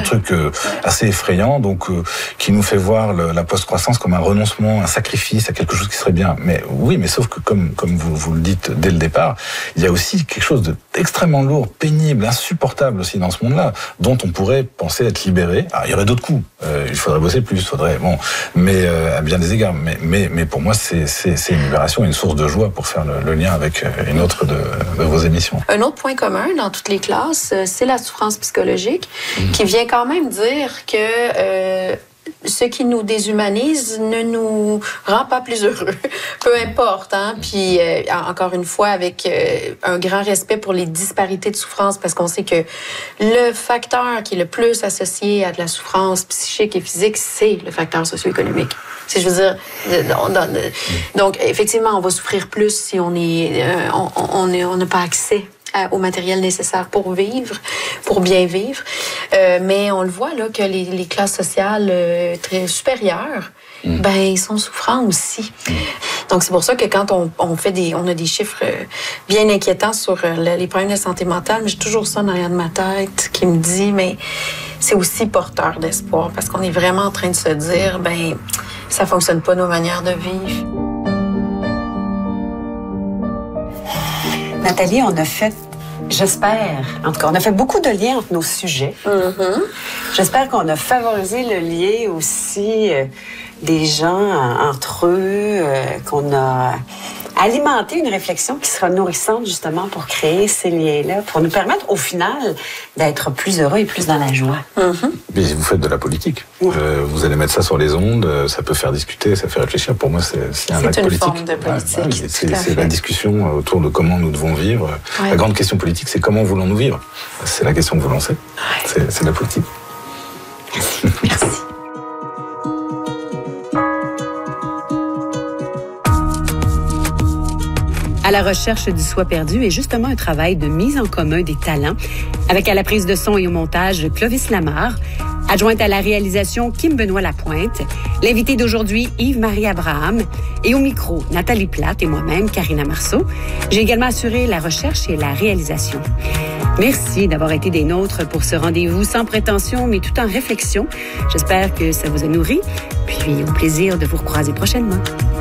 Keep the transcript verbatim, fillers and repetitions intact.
truc euh, assez effrayant, donc euh, qui nous fait voir le, la post-croissance comme un renoncement, un sacrifice à quelque chose qui serait bien. Mais oui, mais sauf que comme comme vous vous le dites dès le départ, il y a aussi quelque chose d'extrêmement lourd, pénible, insupportable aussi dans ce monde-là, dont on pourrait penser être libéré. Alors, il y aurait d'autres coups. Euh, il faudrait bosser plus, faudrait bon, mais euh, à bien des égards. Mais mais mais pour moi, c'est c'est c'est une libération, une source de joie pour faire le, le lien avec une autre de, de vos émissions. Un autre point commun dans toutes les classes, c'est la souffrance psychologique, mmh. qui vient quand même dire que euh, ce qui nous déshumanise ne nous rend pas plus heureux, peu importe. Hein? Puis, euh, encore une fois, avec euh, un grand respect pour les disparités de souffrance, parce qu'on sait que le facteur qui est le plus associé à de la souffrance psychique et physique, c'est le facteur socio-économique. C'est, je veux dire, on, on, donc, effectivement, on va souffrir plus si on est, euh, on n'a on, on pas accès au matériel nécessaire pour vivre, pour bien vivre. Euh, mais on le voit là que les, les classes sociales euh, très supérieures, mmh. ben ils sont souffrants aussi. Mmh. Donc c'est pour ça que quand on, on fait des, on a des chiffres euh, bien inquiétants sur euh, les problèmes de santé mentale, mais j'ai toujours ça dans de ma tête qui me dit, mais c'est aussi porteur d'espoir parce qu'on est vraiment en train de se dire, ben ça fonctionne pas nos manières de vivre. Nathalie, on a fait, j'espère, en tout cas, on a fait beaucoup de liens entre nos sujets. Mm-hmm. J'espère qu'on a favorisé le lien aussi euh, des gens euh, entre eux, euh, qu'on a alimenté une réflexion qui sera nourrissante justement pour créer ces liens-là, pour nous permettre au final d'être plus heureux et plus dans la joie. Mm-hmm. Mais vous faites de la politique. Ouais. Euh, vous allez mettre ça sur les ondes, ça peut faire discuter, ça fait réfléchir. Pour moi, c'est, c'est un acte politique. C'est une forme de politique. Ouais, ouais, c'est, c'est la discussion autour de comment nous devons vivre. Ouais. La grande question politique, c'est comment voulons-nous vivre. C'est la question que vous lancez. Ouais. C'est, c'est la politique. Merci. Merci. À la recherche du soi perdu est justement un travail de mise en commun des talents, avec à la prise de son et au montage Clovis Lamarre, adjointe à la réalisation Kim Benoît Lapointe, l'invité d'aujourd'hui Yves-Marie Abraham et au micro Nathalie Plate et moi-même Karina Marceau. J'ai également assuré la recherche et la réalisation. Merci d'avoir été des nôtres pour ce rendez-vous sans prétention mais tout en réflexion. J'espère que ça vous a nourri, puis au plaisir de vous recroiser prochainement.